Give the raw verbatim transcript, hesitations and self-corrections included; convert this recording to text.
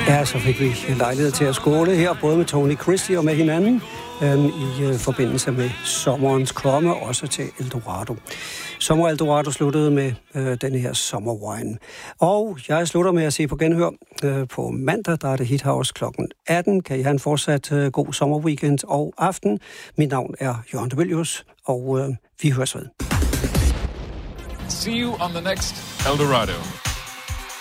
Ja, så fik vi lejlighed til at skåle her, både med Tony Christie og med hinanden, øhm, i øh, forbindelse med sommerens komme, også til Eldorado. Sommer Eldorado sluttede med øh, denne her sommerwine. Og jeg slutter med at se på genhør øh, på mandag, der er det Hit House klokken atten. Kan I have en fortsat øh, god sommerweekend og aften. Mit navn er Jørgen de Mylius, og øh, vi høres ved. See you on the next Eldorado.